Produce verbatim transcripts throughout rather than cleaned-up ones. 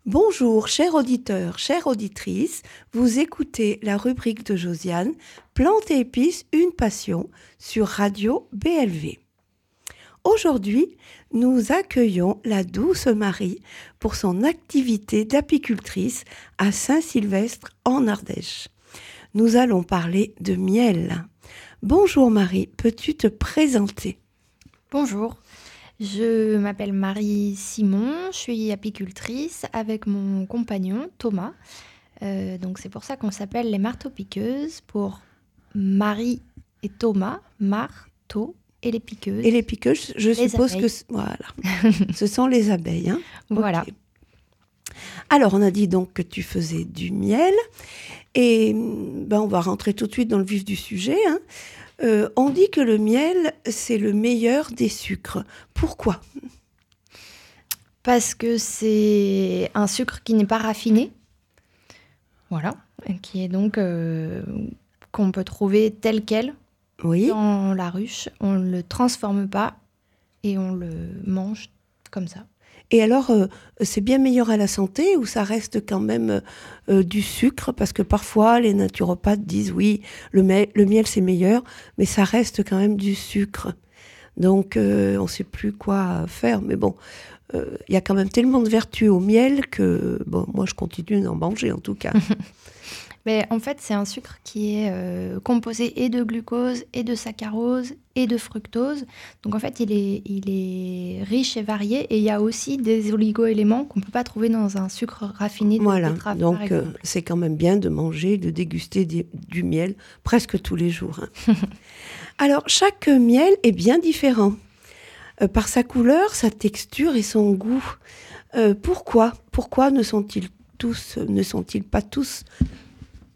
Bonjour, chers auditeurs, chères auditrices, vous écoutez la rubrique de Josiane, Plantes et épices, une passion, sur Radio B L V. Aujourd'hui, nous accueillons la douce Marie pour son activité d'apicultrice à Saint-Sylvestre en Ardèche. Nous allons parler de miel. Bonjour Marie, peux-tu te présenter ? Bonjour, je m'appelle Marie Simon, je suis apicultrice avec mon compagnon Thomas. Euh, donc c'est pour ça qu'on s'appelle les marteaux-piqueuses, pour Marie et Thomas, marteau et les piqueuses. Et les piqueuses, je les suppose abeilles. que voilà, ce sont les abeilles. Hein. Voilà. Okay. Alors on a dit donc que tu faisais du miel et ben, on va rentrer tout de suite dans le vif du sujet. Hein. Euh, on dit que le miel, c'est le meilleur des sucres. Pourquoi ? Parce que c'est un sucre qui n'est pas raffiné, voilà, qui est donc euh, qu'on peut trouver tel quel Oui. dans la ruche. On ne le transforme pas et on le mange comme ça. Et alors, euh, c'est bien meilleur à la santé ou ça reste quand même euh, du sucre ? Parce que parfois, les naturopathes disent oui, le, me- le miel c'est meilleur, mais ça reste quand même du sucre. Donc, euh, on ne sait plus quoi faire. Mais bon, il euh, y a quand même tellement de vertus au miel que, bon, moi je continue d'en manger en tout cas. Mais en fait, c'est un sucre qui est euh, composé et de glucose, et de saccharose, et de fructose. Donc en fait, il est, il est riche et varié. Et il y a aussi des oligo-éléments qu'on ne peut pas trouver dans un sucre raffiné de Voilà, betterave, donc par euh, exemple. c'est quand même bien de manger, de déguster di- du miel presque tous les jours. Hein. Alors, chaque miel est bien différent. Euh, par sa couleur, sa texture et son goût. Euh, pourquoi Pourquoi ne sont-ils tous, ne sont-ils pas tous pareils ?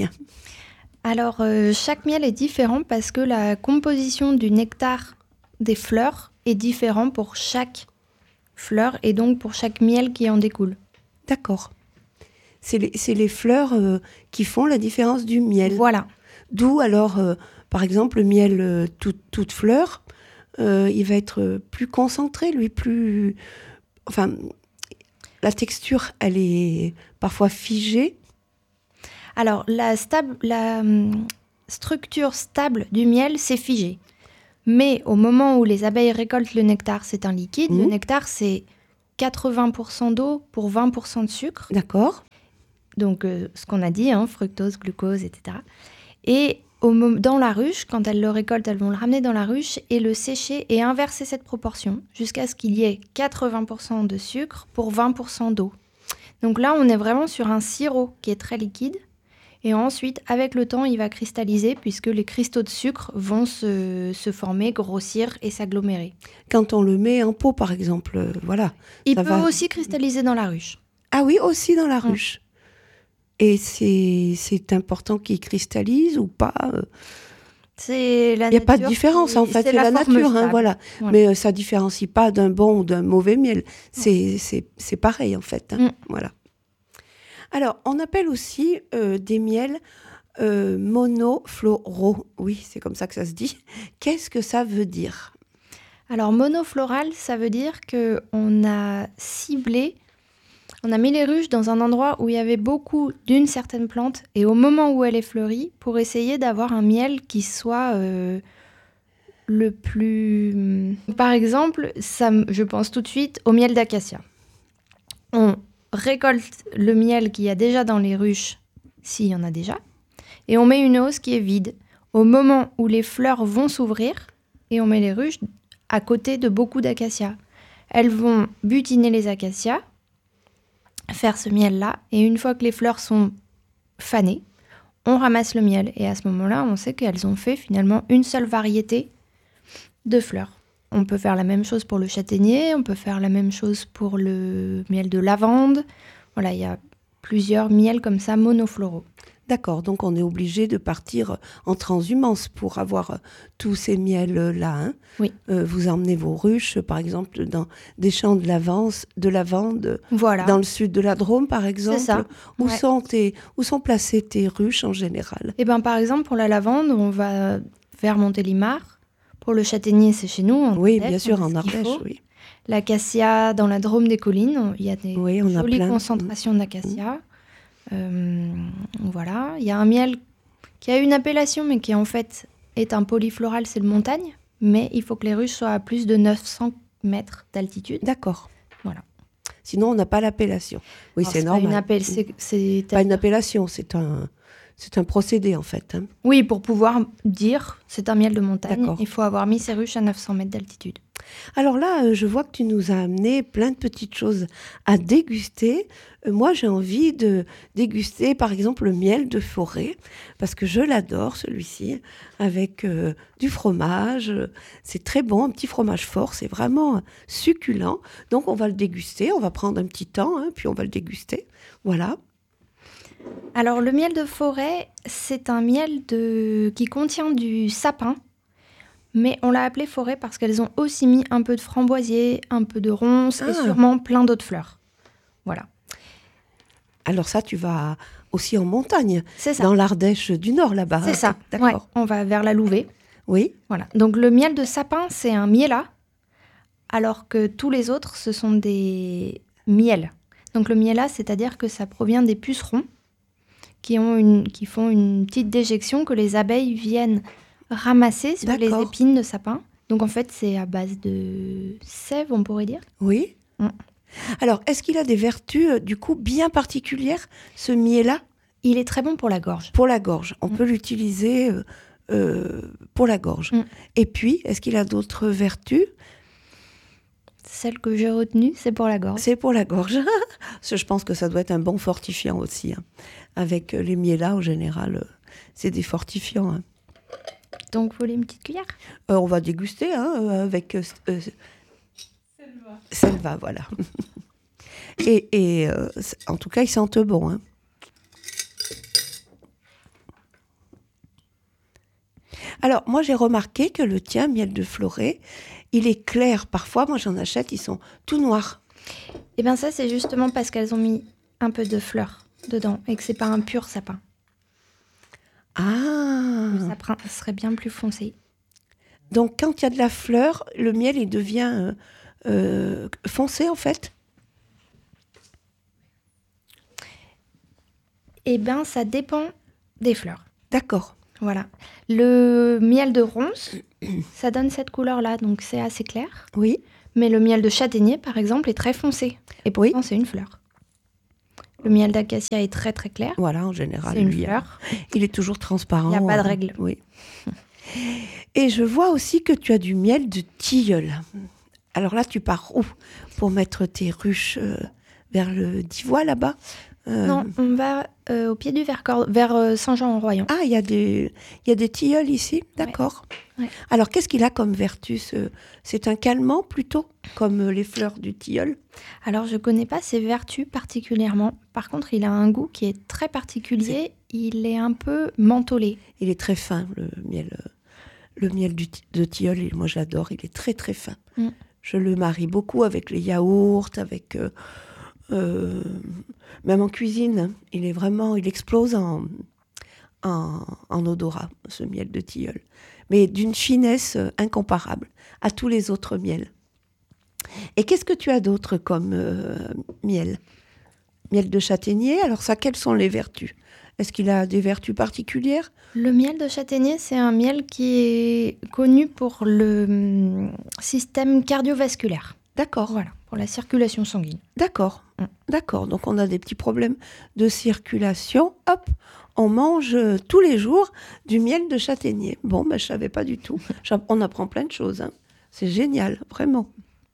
Alors, euh, chaque miel est différent parce que la composition du nectar des fleurs est différente pour chaque fleur et donc pour chaque miel qui en découle. D'accord. C'est les, c'est les fleurs euh, qui font la différence du miel. Voilà. D'où alors, euh, par exemple, le miel euh, tout, toute fleur, euh, il va être plus concentré, lui, plus... Enfin, la texture, elle est parfois figée. Alors, la, stable, la hum, structure stable du miel, c'est figé. Mais au moment où les abeilles récoltent le nectar, c'est un liquide. Mmh. Le nectar, c'est quatre-vingts pour cent d'eau pour vingt pour cent de sucre. D'accord. Donc, euh, ce qu'on a dit, hein, fructose, glucose, et cetera. Et au mo- dans la ruche, quand elles le récoltent, elles vont le ramener dans la ruche et le sécher et inverser cette proportion jusqu'à ce qu'il y ait quatre-vingts pour cent de sucre pour vingt pour cent d'eau. Donc là, on est vraiment sur un sirop qui est très liquide. Et ensuite, avec le temps, il va cristalliser puisque les cristaux de sucre vont se, se former, grossir et s'agglomérer. Quand on le met en pot, par exemple, euh, voilà. Il ça peut va... aussi cristalliser dans la ruche. Ah oui, aussi dans la Mmh. ruche. Et c'est, c'est important qu'il cristallise ou pas euh... C'est la Il n'y a pas de nature différence, qui- en fait, c'est, la la forme nature, hein, stable. voilà. Voilà. Mais euh, ça ne différencie pas d'un bon ou d'un mauvais miel. C'est, c'est, c'est pareil, en fait. Hein. Mm. Voilà. Alors, on appelle aussi euh, des miels euh, monofloraux. Oui, c'est comme ça que ça se dit. Qu'est-ce que ça veut dire ? Alors, monofloral, ça veut dire qu'on a ciblé, on a mis les ruches dans un endroit où il y avait beaucoup d'une certaine plante et au moment où elle est fleurie, pour essayer d'avoir un miel qui soit euh, le plus... Par exemple, ça, m- je pense tout de suite au miel d'acacia. On récolte le miel qu'il y a déjà dans les ruches, s'il y en a déjà, et on met une hausse qui est vide au moment où les fleurs vont s'ouvrir et on met les ruches à côté de beaucoup d'acacias. Elles vont butiner les acacias, faire ce miel-là, et une fois que les fleurs sont fanées, on ramasse le miel. Et à ce moment-là, on sait qu'elles ont fait finalement une seule variété de fleurs. On peut faire la même chose pour le châtaignier, on peut faire la même chose pour le miel de lavande. Voilà, il y a plusieurs miels comme ça monofloraux. D'accord, donc on est obligé de partir en transhumance pour avoir euh, tous ces miels-là. Hein. Oui. Euh, vous emmenez vos ruches, par exemple, dans des champs de lavande, de lavande Voilà. dans le sud de la Drôme, par exemple. C'est ça. Où, Ouais. sont tes, où sont placées tes ruches en général ? Et ben, par exemple, pour la lavande, on va vers Montélimar. Pour le châtaignier, c'est chez nous. En Oui, Ardèche, bien sûr, on a en ce qu'il Ardèche, faut. oui. L'acacia dans la Drôme des collines, il y a des Oui, on a jolies plein. concentrations d'acacia. Euh, voilà. Il y a un miel qui a une appellation, mais qui en fait est un polyfloral, c'est le montagne. Mais il faut que les ruches soient à plus de neuf cents mètres d'altitude. D'accord. Voilà. Sinon, on n'a pas l'appellation. Oui, Alors, c'est c'est pas normal. une appel- c'est, c'est- Pas une appellation, c'est un, c'est un procédé en fait. hein. Oui, pour pouvoir dire c'est un miel de montagne, D'accord. il faut avoir mis ses ruches à neuf cents mètres d'altitude. Alors là, euh, je vois que tu nous as amené plein de petites choses à déguster. Euh, moi, j'ai envie de déguster, par exemple, le miel de forêt, parce que je l'adore, celui-ci, avec euh, du fromage. C'est très bon, un petit fromage fort, c'est vraiment succulent. Donc, on va le déguster, on va prendre un petit temps, hein, puis on va le déguster. Voilà. Alors le miel de forêt, c'est un miel de... qui contient du sapin, mais on l'a appelé forêt parce qu'elles ont aussi mis un peu de framboisier, un peu de ronces Ah. et sûrement plein d'autres fleurs. Voilà, Alors ça, tu vas aussi en montagne, c'est ça. dans l'Ardèche du Nord, là-bas. C'est ça, D'accord. ouais, on va vers la Louvet. Oui, Voilà. Donc le miel de sapin, c'est un mielat, alors que tous les autres, ce sont des miels. Donc le mielat, c'est-à-dire que ça provient des pucerons qui, ont une, qui font une petite déjection que les abeilles viennent ramasser sur les D'accord. épines de sapin. Donc en fait, c'est à base de sève, on pourrait dire. oui. Mm. Alors, est-ce qu'il a des vertus, euh, du coup, bien particulières, ce miel-là, Il est très bon pour la gorge. pour la gorge? On Mm. peut l'utiliser euh, euh, pour la gorge. Mm. Et puis, est-ce qu'il a d'autres vertus? Celle que j'ai retenue, c'est pour la gorge. C'est pour la gorge. Parce que je pense que ça doit être un bon fortifiant aussi. hein. Avec euh, les miels-là, en général, euh, c'est des fortifiants. hein. Donc, vous voulez une petite cuillère? Euh, on va déguster hein, euh, avec euh, euh, Selva. Selva, voilà. et et euh, c- en tout cas, ils sentent bon. hein. Alors, moi, j'ai remarqué que le tien, miel de Florée, il est clair. Parfois, moi, j'en achète, ils sont tout noirs. Eh bien ça, c'est justement parce qu'elles ont mis un peu de fleurs dedans et que c'est pas un pur sapin. Ah Le sapin serait bien plus foncé. Donc, quand il y a de la fleur, le miel, il devient euh, euh, foncé, en fait. Eh bien, ça dépend des fleurs. D'accord. Voilà. Le miel de ronce, ça donne cette couleur-là, donc c'est assez clair. Oui. Mais le miel de châtaignier, par exemple, est très foncé. Et pourtant, c'est une fleur. Le miel d'acacia est très très clair. Voilà, en général. C'est une lui, fleur. Il est toujours transparent. Il n'y a pas de hein. règle. Oui. Et je vois aussi que tu as du miel de tilleul. Alors là, tu pars où pour mettre tes ruches euh, vers le Divois, là-bas Euh, Non, on va euh, au pied du Vercors, vers euh, Saint-Jean-en-Royan. Ah, il y a des, il y a des tilleuls ici, d'accord. Ouais. Alors, qu'est-ce qu'il a comme vertu ce- C'est un calmant plutôt, comme euh, les fleurs du tilleul. Alors, je ne connais pas ses vertus particulièrement. Par contre, il a un goût qui est très particulier. Il est un peu mentholé. Il est très fin, le miel, euh, le miel du ti- de tilleul. Et moi, j'adore. Il est très très fin. Mm. Je le marie beaucoup avec les yaourts, avec euh, euh, même en cuisine. hein. Il est vraiment, il explose en, en, en odorat, ce miel de tilleul. Mais d'une finesse euh, incomparable à tous les autres miels. Et qu'est-ce que tu as d'autre comme euh, miel? Miel de châtaignier, alors ça, quelles sont les vertus? Est-ce qu'il a des vertus particulières? Le miel de châtaignier, c'est un miel qui est connu pour le hum, système cardiovasculaire. D'accord, Voilà, pour la circulation sanguine. d'accord, Mm. d'accord. Donc on a des petits problèmes de circulation. Hop, on mange euh, tous les jours du miel de châtaignier. Bon, ben, je ne savais pas du tout. J'app- On apprend plein de choses. hein. C'est génial, vraiment.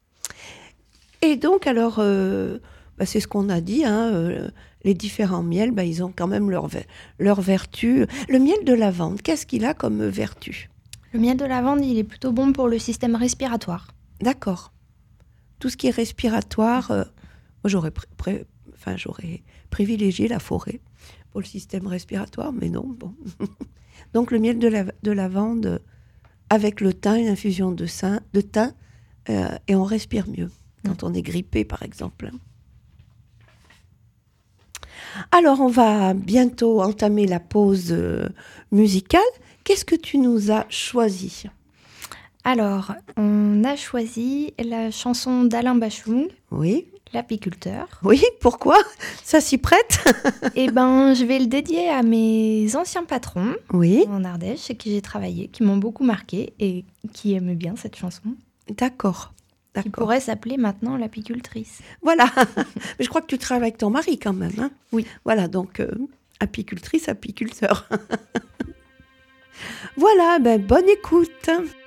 Et donc, alors, euh, bah, c'est ce qu'on a dit, hein, euh, les différents miels, bah, ils ont quand même leur, ve- leur vertu. Le miel de lavande, qu'est-ce qu'il a comme vertu? Le miel de lavande, il est plutôt bon pour le système respiratoire. D'accord. Tout ce qui est respiratoire, euh, moi j'aurais, pré- pré- enfin, j'aurais privilégié la forêt pour le système respiratoire, mais non, bon. Donc le miel de, la- de lavande euh, avec le thym, une infusion de, sein- de thym, euh, et on respire mieux quand on est grippé, par exemple. Alors, on va bientôt entamer la pause euh, musicale. Qu'est-ce que tu nous as choisi? Alors, on a choisi la chanson d'Alain Bachung, Oui. L'apiculteur. Oui, pourquoi? Ça s'y prête? Eh ben, je vais le dédier à mes anciens patrons Oui, en Ardèche, chez qui j'ai travaillé, qui m'ont beaucoup marqué et qui aimaient bien cette chanson, d'accord. qui D'accord. pourrait s'appeler maintenant L'apicultrice. Voilà. Mais je crois que tu travailles avec ton mari quand même. Hein? Oui. Voilà, donc euh, apicultrice, apiculteur. Voilà, ben bonne écoute.